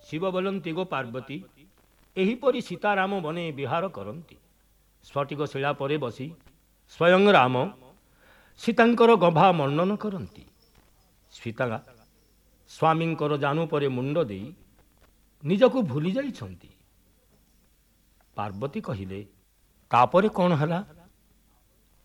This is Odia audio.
ଶିବ ବୋଲନ୍ତି ଗୋ ପାର୍ବତୀ, ଏହିପରି ସୀତାରାମ ବନେ ବିହାର କରନ୍ତି। ସ୍ଫଟିକ ଶିଳା ପରେ ବସି ସ୍ୱୟଂ ରାମ ସୀତାଙ୍କର ଗଭା ମଣ୍ଡନ କରନ୍ତି। ସୀତା ସ୍ୱାମୀଙ୍କର ଜାନୁ ପରେ ମୁଣ୍ଡ ଦେଇ ନିଜକୁ ଭୁଲି ଯାଇଛନ୍ତି। ପାର୍ବତୀ କହିଲେ, ତାପରେ କ'ଣ ହେଲା?